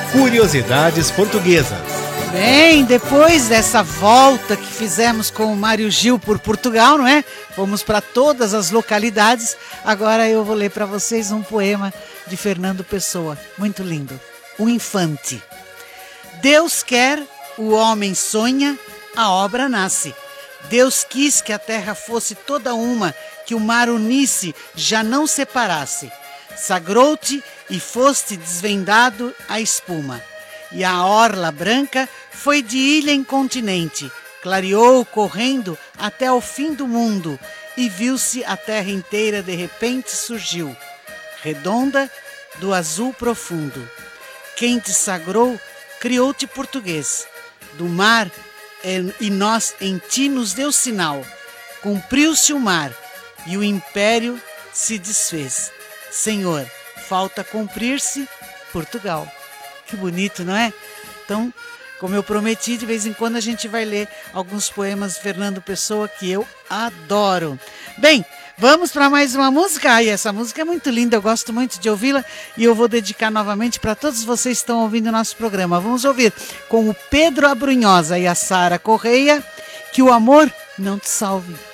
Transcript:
Curiosidades Portuguesas. Bem, depois dessa volta que fizemos com o Mário Gil por Portugal, não é? Fomos para todas as localidades. Agora eu vou ler para vocês um poema de Fernando Pessoa, muito lindo. O Infante. Deus quer, o homem sonha, a obra nasce. Deus quis que a terra fosse toda uma, que o mar unisse, já não separasse. Sagrou-te e foste desvendado a espuma. E a orla branca foi de ilha em continente, clareou correndo até ao fim do mundo, e viu-se a terra inteira de repente surgiu, redonda do azul profundo. Quem te sagrou, criou-te português, do mar, e nós em ti nos deu sinal. Cumpriu-se o mar, e o império se desfez. Senhor, falta cumprir-se Portugal. Que bonito, não é? Então, como eu prometi, de vez em quando a gente vai ler alguns poemas de Fernando Pessoa que eu adoro. Bem, vamos para mais uma música? Ai, essa música é muito linda, eu gosto muito de ouvi-la e eu vou dedicar novamente para todos vocês que estão ouvindo o nosso programa. Vamos ouvir com o Pedro Abrunhosa e a Sara Correia, Que o Amor Não Te Salve.